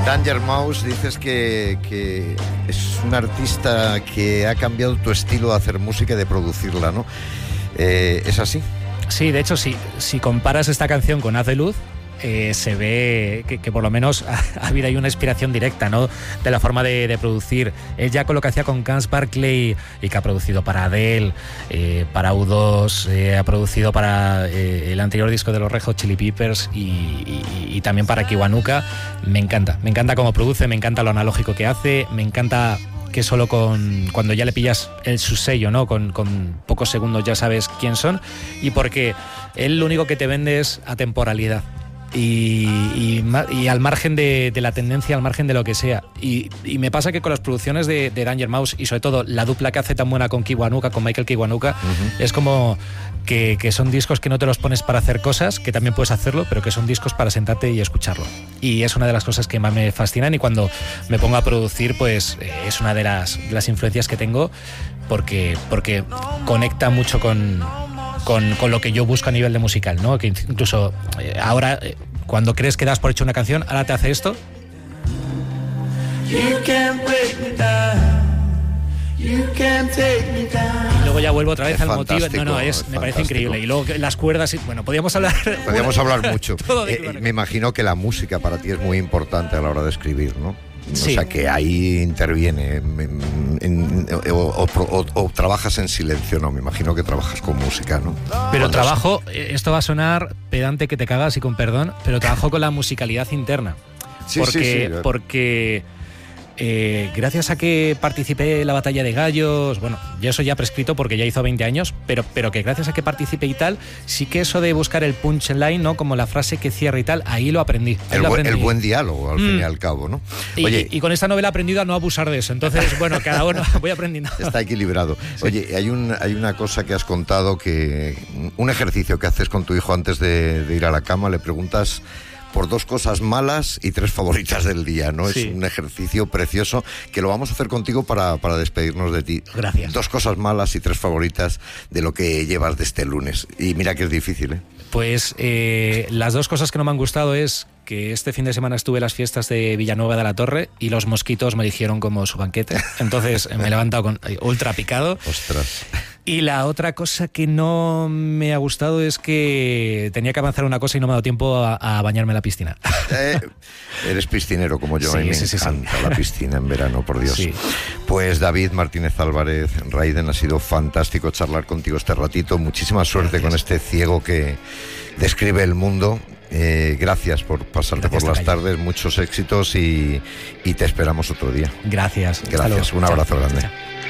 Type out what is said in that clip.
Danger Mouse, dices que es un artista que ha cambiado tu estilo de hacer música y de producirla, ¿no? ¿Es así? Sí, de hecho, si comparas esta canción con Haz de Luz, se ve que por lo menos ha habido ahí una inspiración directa, ¿no?, de la forma de producir. Él ya con lo que hacía con Gus Barkley, y que ha producido para Adele, para U2, ha producido para el anterior disco de los Red Hot Chili Peppers y también para Kiwanuka. Me encanta cómo produce, me encanta lo analógico que hace, me encanta que solo cuando ya le pillas su sello, ¿no?, con pocos segundos ya sabes quién son, y porque él lo único que te vende es atemporalidad. Y al margen de la tendencia, al margen de lo que sea. Y me pasa que con las producciones de Danger Mouse, y sobre todo la dupla que hace tan buena con Kiwanuka, con Michael Kiwanuka, es como que son discos que no te los pones para hacer cosas, que también puedes hacerlo, pero que son discos para sentarte y escucharlo. Y es una de las cosas que más me fascinan, y cuando me pongo a producir, pues es una de las influencias que tengo, porque conecta mucho con lo que yo busco a nivel de musical, ¿no? Que incluso ahora, cuando crees que das por hecho una canción, ahora te hace esto. Y luego ya vuelvo otra vez al motivo. Me parece increíble. Y luego las cuerdas, bueno, podríamos hablar mucho. Me imagino que la música para ti es muy importante a la hora de escribir, ¿no? Sí. O sea, que ahí interviene o trabajas en silencio, ¿no? Me imagino que trabajas con música, ¿no? Pero trabajo, esto va a sonar pedante que te cagas y con perdón, pero trabajo con la musicalidad interna. Porque gracias a que participé en la Batalla de Gallos, bueno, ya eso ya prescrito porque ya hizo 20 años, pero que gracias a que participé y tal, sí que eso de buscar el punchline, ¿no?, como la frase que cierra y tal, ahí lo aprendí. El buen diálogo, al fin y al cabo, ¿no? Oye, y con esta novela he aprendido a no abusar de eso. Entonces, bueno, cada uno voy aprendiendo. Está equilibrado. Sí. Oye, hay una cosa que has contado, que un ejercicio que haces con tu hijo antes de ir a la cama, le preguntas por 2 cosas malas y 3 favoritas del día, ¿no? Sí. Es un ejercicio precioso que lo vamos a hacer contigo para despedirnos de ti. Gracias. 2 cosas malas y 3 favoritas de lo que llevas de este lunes. Y mira que es difícil, ¿eh? Pues las 2 cosas que no me han gustado es que este fin de semana estuve en las fiestas de Villanueva de la Torre y los mosquitos me eligieron como su banquete. Entonces me he levantado con ultra picado. Ostras. Y la otra cosa que no me ha gustado es que tenía que avanzar una cosa y no me ha dado tiempo a bañarme en la piscina. Eres piscinero como yo, sí, a mí me encanta la piscina en verano, por Dios. Sí. Pues David Martínez Álvarez, Raiden, ha sido fantástico charlar contigo este ratito. Muchísima suerte con este ciego que describe el mundo. Gracias por pasarte por las tardes, muchos éxitos y te esperamos otro día. Gracias. Un abrazo grande.